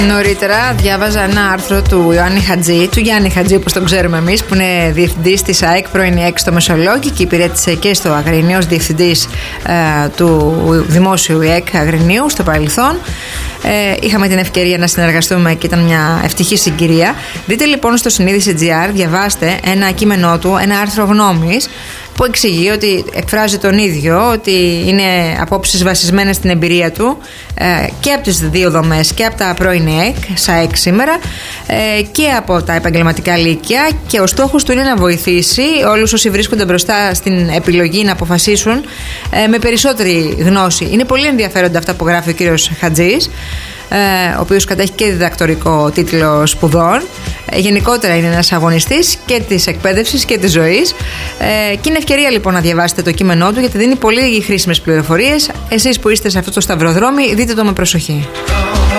Νωρίτερα διάβαζα ένα άρθρο του Γιάννη Χατζή, όπως τον ξέρουμε εμείς, που είναι διευθυντής της ΑΕΚ, πρώην ΑΕΚ στο Μεσολόγγι και υπηρέτησε και στο Αγρινίο ως διευθυντής του Δημόσιου ΑΕΚ Αγρινίου στο παρελθόν. Είχαμε την ευκαιρία να συνεργαστούμε και ήταν μια ευτυχή συγκυρία. Δείτε λοιπόν στο Συνείδηση.gr, διαβάστε ένα κείμενό του, ένα άρθρο γνώμης, που εξηγεί ότι εκφράζει τον ίδιο ότι είναι απόψεις βασισμένες στην εμπειρία του και από τις δύο δομές, και από τα πρώην ΑΕΚ, ΣΑΕΚ σήμερα, και από τα επαγγελματικά λύκεια, και ο στόχος του είναι να βοηθήσει όλους όσοι βρίσκονται μπροστά στην επιλογή να αποφασίσουν με περισσότερη γνώση. Είναι πολύ ενδιαφέροντα αυτά που γράφει ο κύριος Χατζής, ο οποίος κατέχει και διδακτορικό τίτλο σπουδών. Γενικότερα είναι ένας αγωνιστής και της εκπαίδευσης και της ζωής, και είναι ευκαιρία λοιπόν να διαβάσετε το κείμενό του, γιατί δίνει πολύ χρήσιμες πληροφορίες. Εσείς που είστε σε αυτό το σταυροδρόμι, δείτε το με προσοχή.